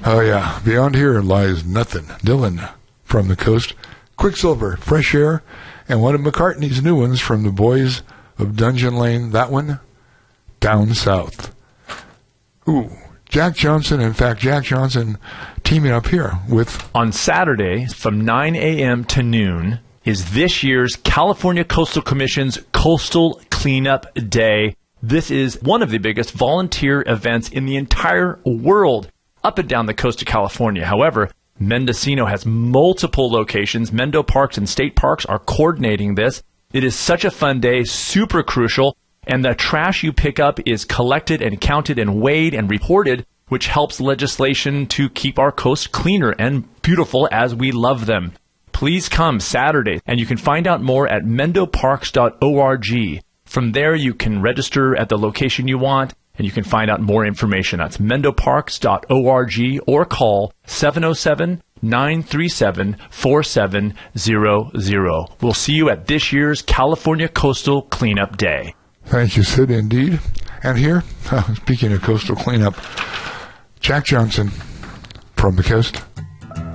Oh, yeah. Beyond here lies nothing. Dylan from the coast. Quicksilver, Fresh Air, and one of McCartney's new ones from the Boys of Dungeon Lane. That one, Down South. Ooh, Jack Johnson. In fact, Jack Johnson teaming up here with... On Saturday from 9 a.m. to noon is this year's California Coastal Commission's Coastal Cleanup Day. This is one of the biggest volunteer events in the entire world up and down the coast of California. However, Mendocino has multiple locations. Mendo Parks and State Parks are coordinating this. It is such a fun day, super crucial, and the trash you pick up is collected and counted and weighed and reported, which helps legislation to keep our coast cleaner and beautiful as we love them. Please come Saturday, and you can find out more at mendoparks.org. From there, you can register at the location you want, and you can find out more information. That's mendoparks.org or call 707-937-4700. We'll see you at this year's California Coastal Cleanup Day. Thank you, Sid, indeed. And here, speaking of coastal cleanup, Jack Johnson from the coast.